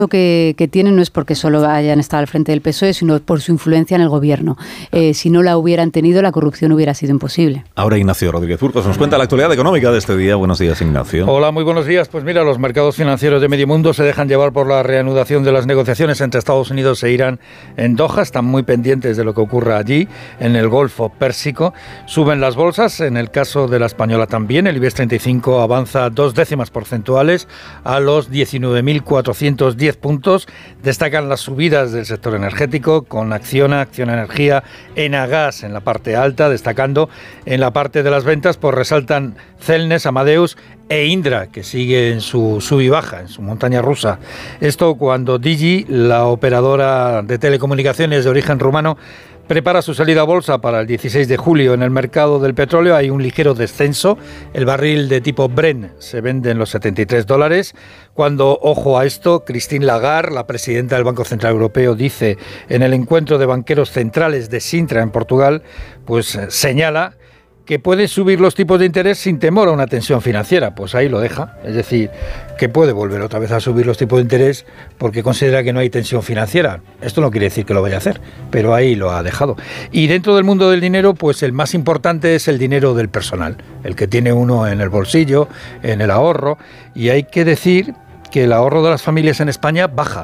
que tienen no es porque solo hayan estado al frente del PSOE, sino por su influencia en el gobierno. Si no la hubieran tenido, la corrupción hubiera sido imposible. Ahora Ignacio Rodríguez Burgos nos cuenta la actualidad económica de este día. Buenos días, Ignacio. Hola, muy buenos días. Pues mira, los mercados financieros de medio mundo se dejan llevar por la reanudación de las negociaciones entre Estados Unidos e Irán en Doha. Están muy pendientes de lo que ocurra allí, en el Golfo Pérsico. Suben las bolsas, en el caso de la española también. El IBEX 35 avanza 2 décimas porcentuales a los 19.410 puntos. Destacan las subidas del sector energético con Acciona Energía, Enagas en la parte alta, destacando en la parte de las ventas, pues resaltan Celnes, Amadeus e Indra, que sigue en su sub y baja, en su montaña rusa. Esto cuando Digi, la operadora de telecomunicaciones de origen rumano, prepara su salida a bolsa para el 16 de julio. En el mercado del petróleo hay un ligero descenso. El barril de tipo Brent se vende en los $73. Cuando, ojo a esto, Christine Lagarde, la presidenta del Banco Central Europeo, dice en el encuentro de banqueros centrales de Sintra en Portugal, pues señala que puede subir los tipos de interés sin temor a una tensión financiera. Pues ahí lo deja. Es decir, que puede volver otra vez a subir los tipos de interés porque considera que no hay tensión financiera. Esto no quiere decir que lo vaya a hacer, pero ahí lo ha dejado. Y dentro del mundo del dinero, pues el más importante es el dinero del personal, el que tiene uno en el bolsillo, en el ahorro. Y hay que decir que el ahorro de las familias en España baja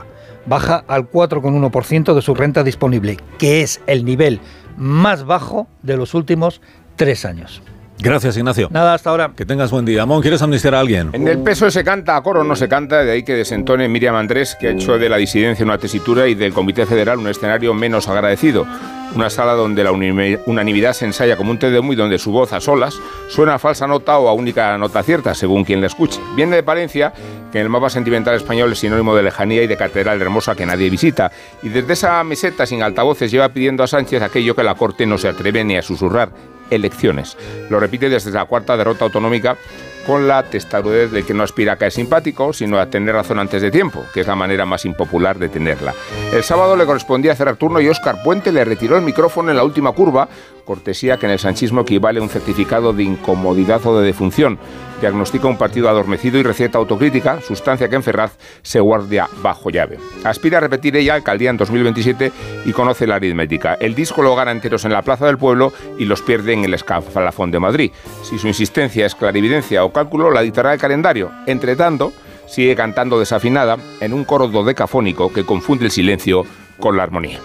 al 4,1% de su renta disponible, que es el nivel más bajo de los últimos 3 años. Gracias, Ignacio. Nada, hasta ahora. Que tengas buen día. Amón, ¿quieres amnistiar a alguien? En el PSOE se canta, a coro no se canta, de ahí que desentone Miriam Andrés, que ha hecho de la disidencia una tesitura y del Comité Federal un escenario menos agradecido. Una sala donde la unanimidad se ensaya como un té de humo y donde su voz a solas suena a falsa nota o a única nota cierta, según quien la escuche. Viene de Palencia, que en el mapa sentimental español es sinónimo de lejanía y de catedral hermosa que nadie visita. Y desde esa meseta sin altavoces lleva pidiendo a Sánchez aquello que la Corte no se atreve ni a susurrar: elecciones. Lo repite desde la cuarta derrota autonómica, con la testarudez de que no aspira a caer simpático, sino a tener razón antes de tiempo, que es la manera más impopular de tenerla. El sábado le correspondía cerrar turno y Óscar Puente le retiró el micrófono en la última curva, cortesía que en el sanchismo equivale a un certificado de incomodidad o de defunción. Diagnostica un partido adormecido y receta autocrítica, sustancia que en Ferraz se guarda bajo llave. Aspira a repetir ella alcaldía en 2027 y conoce la aritmética. El disco lo gana enteros en la Plaza del Pueblo y los pierde en el escalafón de Madrid. Si su insistencia es clarividencia o cálculo, la dictará el calendario. Entre tanto, sigue cantando desafinada en un coro dodecafónico que confunde el silencio con la armonía.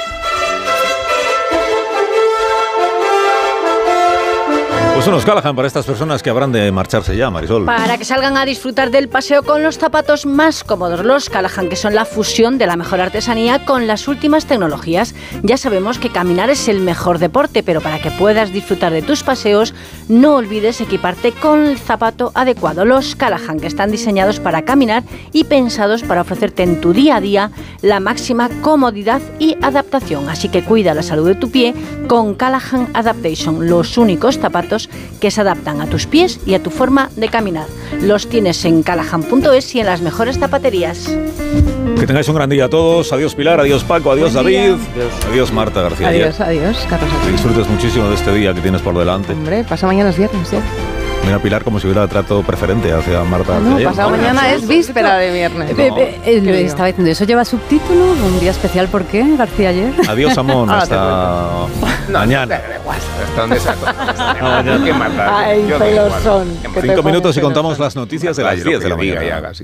Pues unos Callahan para estas personas que habrán de marcharse ya, Marisol. Para que salgan a disfrutar del paseo con los zapatos más cómodos. Los Callahan, que son la fusión de la mejor artesanía con las últimas tecnologías. Ya sabemos que caminar es el mejor deporte, pero para que puedas disfrutar de tus paseos, no olvides equiparte con el zapato adecuado. Los Callahan, que están diseñados para caminar y pensados para ofrecerte en tu día a día la máxima comodidad y adaptación. Así que cuida la salud de tu pie con Callahan Adaptation, los únicos zapatos que se adaptan a tus pies y a tu forma de caminar. Los tienes en callahan.es y en las mejores zapaterías. Que tengáis un gran día a todos. Adiós Pilar, adiós Paco, adiós David, adiós Marta García. Adiós, Carlos. Que disfrutes muchísimo de este día que tienes por delante. Hombre, pasa mañana es viernes, ¿eh? Mira Pilar como si hubiera trato preferente hacia Marta. No, pasado mañana es víspera de viernes. Le estaba diciendo, ¿eso lleva subtítulo? ¿Un día especial por qué, García ayer? Adiós, Amón, hasta mañana. ¿Hasta dónde saco? ¿Qué Marta? Ay, pelosón. 5 minutos y contamos las noticias de las 10 de la mañana.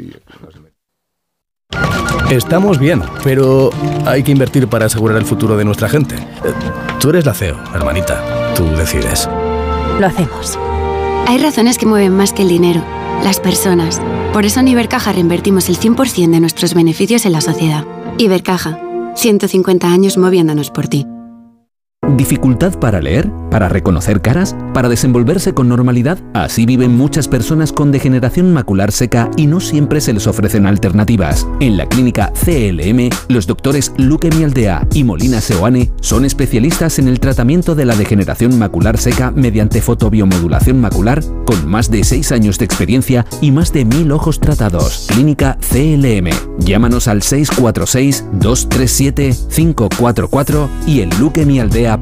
Estamos bien, pero hay que invertir para asegurar el futuro de nuestra gente. Tú eres la CEO, hermanita. Tú decides. Lo hacemos. Hay razones que mueven más que el dinero, las personas. Por eso en Ibercaja reinvertimos el 100% de nuestros beneficios en la sociedad. Ibercaja, 150 años moviéndonos por ti. ¿Dificultad para leer? ¿Para reconocer caras? ¿Para desenvolverse con normalidad? Así viven muchas personas con degeneración macular seca y no siempre se les ofrecen alternativas. En la clínica CLM, los doctores Luque Mialdea y Molina Seoane son especialistas en el tratamiento de la degeneración macular seca mediante fotobiomodulación macular, con más de 6 años de experiencia y más de 1000 ojos tratados. Clínica CLM. Llámanos al 646-237-544 y en luquemialdea.com.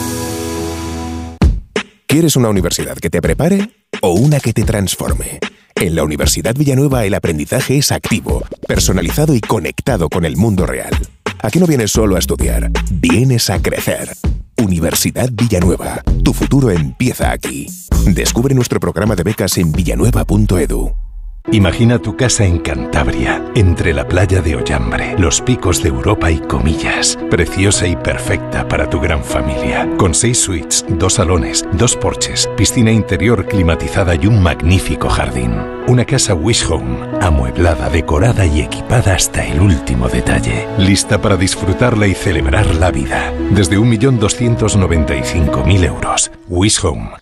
¿Quieres una universidad que te prepare o una que te transforme? En la Universidad Villanueva el aprendizaje es activo, personalizado y conectado con el mundo real. Aquí no vienes solo a estudiar, vienes a crecer. Universidad Villanueva, tu futuro empieza aquí. Descubre nuestro programa de becas en villanueva.edu. Imagina tu casa en Cantabria, entre la playa de Ollambre, los picos de Europa y Comillas. Preciosa y perfecta para tu gran familia. Con 6 suites, 2 salones, 2 porches, piscina interior climatizada y un magnífico jardín. Una casa Wish Home, amueblada, decorada y equipada hasta el último detalle. Lista para disfrutarla y celebrar la vida. Desde 1.295.000 euros. Wish Home,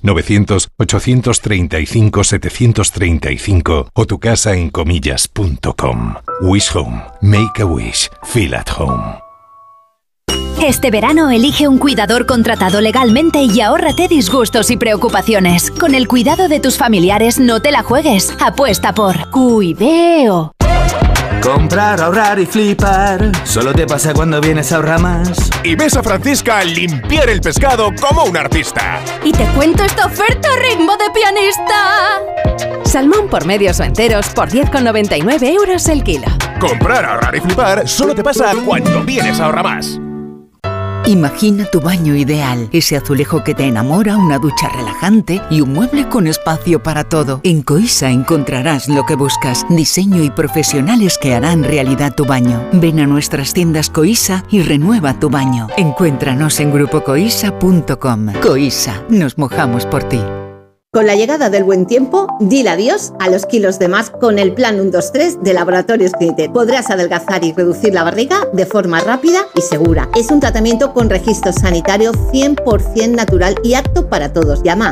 900-835-735 o tu casa en comillas.com. Wish Home. Make a wish. Feel at home. Este verano elige un cuidador contratado legalmente y ahórrate disgustos y preocupaciones. Con el cuidado de tus familiares no te la juegues. Apuesta por Cuideo. Comprar, ahorrar y flipar. Solo te pasa cuando vienes a Ahorramás. Y ves a Francisca limpiar el pescado como un artista. Y te cuento esta oferta a ritmo de pianista. Salmón por medios o enteros por 10,99 euros el kilo. Comprar, ahorrar y flipar solo te pasa cuando vienes a Ahorramás. Imagina tu baño ideal, ese azulejo que te enamora, una ducha relajante y un mueble con espacio para todo. En Coisa encontrarás lo que buscas, diseño y profesionales que harán realidad tu baño. Ven a nuestras tiendas Coisa y renueva tu baño. Encuéntranos en grupocoisa.com. Coisa, nos mojamos por ti. Con la llegada del buen tiempo, dile adiós a los kilos de más con el plan 1-2-3 de Laboratorios Clinitet. Podrás adelgazar y reducir la barriga de forma rápida y segura. Es un tratamiento con registro sanitario 100% natural y apto para todos. Llama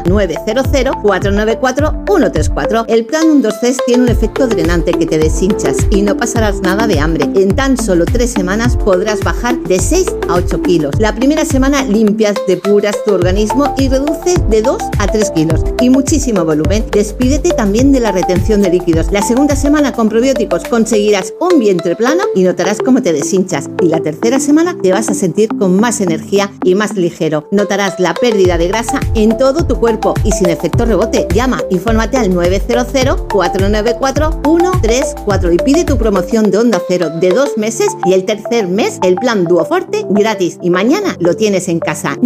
900-494-134. El plan 1-2-3 tiene un efecto drenante que te deshinchas y no pasarás nada de hambre. En tan solo 3 semanas podrás bajar de 6 a 8 kilos. La primera semana limpias, depuras tu organismo y reduces de 2 a 3 kilos. Y muchísimo volumen. Despídete también de la retención de líquidos. La segunda semana con probióticos conseguirás un vientre plano y notarás cómo te deshinchas. Y la tercera semana te vas a sentir con más energía y más ligero. Notarás la pérdida de grasa en todo tu cuerpo y sin efecto rebote. Llama, infórmate al 900-494-134 y pide tu promoción de Onda Cero de 2 meses y el tercer mes el plan Duoforte gratis. Y mañana lo tienes en casa.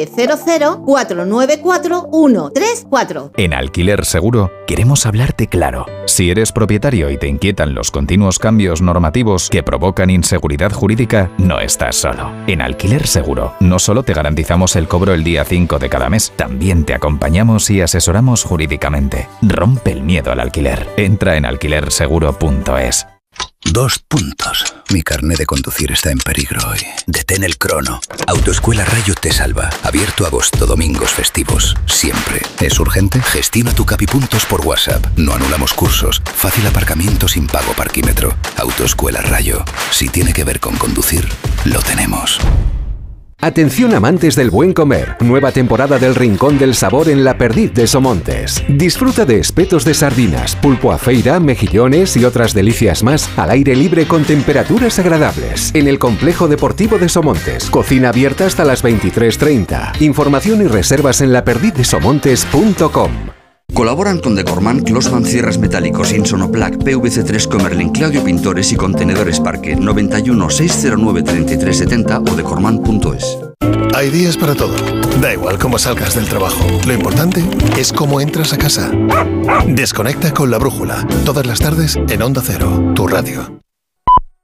900-494-134. En Alquiler Seguro queremos hablarte claro. Si eres propietario y te inquietan los continuos cambios normativos que provocan inseguridad jurídica, no estás solo. En Alquiler Seguro no solo te garantizamos el cobro el día 5 de cada mes, también te acompañamos y asesoramos jurídicamente. Rompe el miedo al alquiler. Entra en alquilerseguro.es. 2 puntos. Mi carné de conducir está en peligro hoy. Detén el crono. Autoescuela Rayo te salva. Abierto agosto, domingos, festivos. Siempre. ¿Es urgente? Gestiona tu Capipuntos por WhatsApp. No anulamos cursos. Fácil aparcamiento sin pago parquímetro. Autoescuela Rayo. Si tiene que ver con conducir, lo tenemos. Atención amantes del buen comer, nueva temporada del Rincón del Sabor en La Perdiz de Somontes. Disfruta de espetos de sardinas, pulpo a feira, mejillones y otras delicias más al aire libre con temperaturas agradables. En el Complejo Deportivo de Somontes, cocina abierta hasta las 23:30. Información y reservas en laperdizdesomontes.com. Colaboran con Decorman, Closman Cierres Metálicos, Insonoplac, PVC3 Comerlin, Claudio Pintores y Contenedores Parque. 91 609 3370 o decorman.es. Hay días para todo. Da igual cómo salgas del trabajo. Lo importante es cómo entras a casa. Desconecta con La Brújula. Todas las tardes en Onda Cero, tu radio.